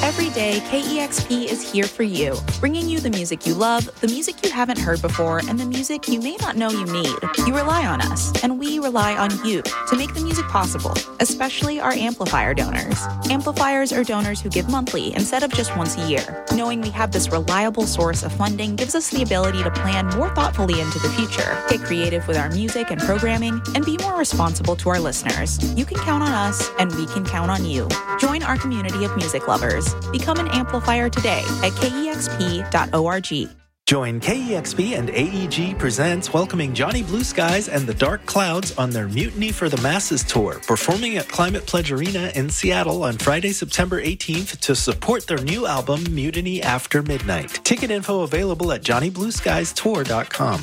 Every day, KEXP is here for you, bringing you the music you love, the music you haven't heard before, and the music you may not know you need. You rely on us, and we rely on you to make the music possible, especially our amplifier donors. Amplifiers are donors who give monthly instead of just once a year. Knowing we have this reliable source of funding gives us the ability to plan more thoughtfully into the future, get creative with our music and programming, and be more responsible to our listeners. You can count on us, and we can count on you. Join our community of music lovers. Become an amplifier today at kexp.org. Join KEXP and AEG Presents welcoming Johnny Blue Skies and the Dark Clouds on their Mutiny for the Masses tour, performing at Climate Pledge Arena in Seattle on Friday, September 18th to support their new album, Mutiny After Midnight. Ticket info available at johnnyblueskiestour.com.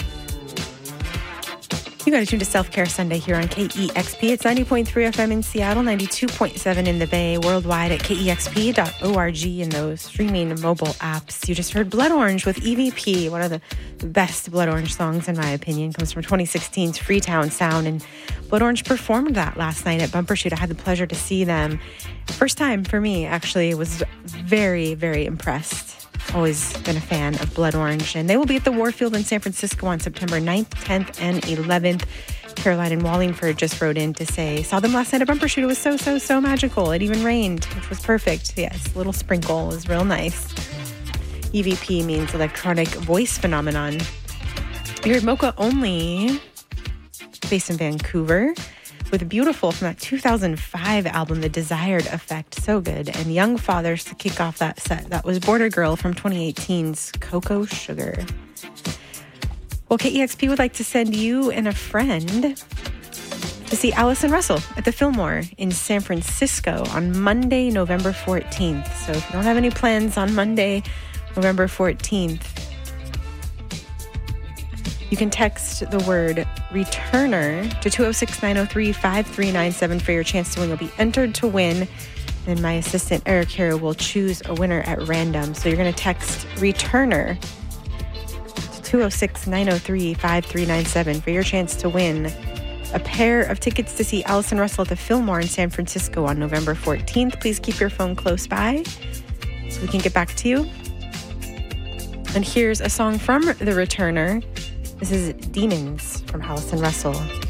You got to tune to Self-Care Sunday here on KEXP. It's 90.3 FM in Seattle, 92.7 in the Bay, worldwide at kexp.org and those streaming mobile apps. You just heard Blood Orange with EVP, one of the best Blood Orange songs, in my opinion. Comes from 2016's Freetown Sound, and Blood Orange performed that last night at Bumbershoot. I had the pleasure to see them. First time for me, actually. Was very, very impressed. Always been a fan of Blood Orange. And they will be at the Warfield in San Francisco on September 9th, 10th, and 11th. Caroline in Wallingford just wrote in to say, saw them last night at Bumbershoot. It was so magical. It even rained, which was perfect. Yes, a little sprinkle was real nice. EVP means electronic voice phenomenon. You heard Mocha Only, based in Vancouver, with Beautiful from that 2005 album, The Desired Effect. So good. And Young Fathers to kick off that set. That was Border Girl from 2018's Cocoa Sugar. Well, KEXP would like to send you and a friend to see Allison Russell at the Fillmore in San Francisco on Monday, November 14th. So if you don't have any plans on Monday, November 14th, you can text the word returner to 206-903-5397 for your chance to win. You'll be entered to win. And my assistant, Eric, here will choose a winner at random. So you're going to text returner to 206-903-5397 for your chance to win a pair of tickets to see Allison Russell at the Fillmore in San Francisco on November 14th. Please keep your phone close by so we can get back to you. And here's a song from The Returner. This is Demons from Allison Russell.